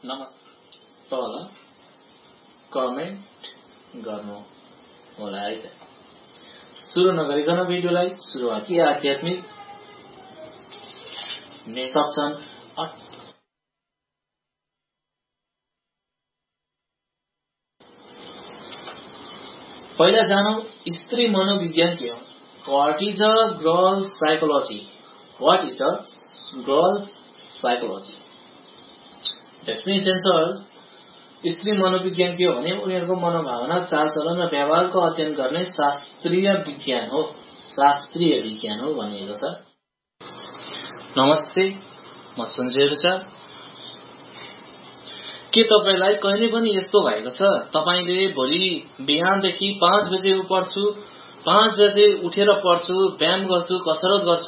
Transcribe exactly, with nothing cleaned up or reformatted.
नमस्ते तल कमेन्ट गर्नु होला है त। सुरु नगरिकन भिडियोलाई सुरुवात कि आध्यात्मिक निसक्छन्। पहिला जानौ स्त्री मनोविज्ञान के हो। What is a girl psychology? What is a girl psychology? Definition sir स्त्री मनोविज्ञान के हो भने उनीहरूको मनोभावना, चालचलन र व्यवहारको अध्ययन गर्ने शास्त्रीय विज्ञान हो। शास्त्रीय विज्ञान हो भनिएको छ। नमस्ते, म सञ्जय छ। के तपाईलाई कहिले पनि यस्तो भएको छ तपाईले भोलि बिहानदेखि पाँच बजे पढ्छु, पाँच बजे उठेर पढ्छु, व्यायाम गर्छु, कसरत गर्छु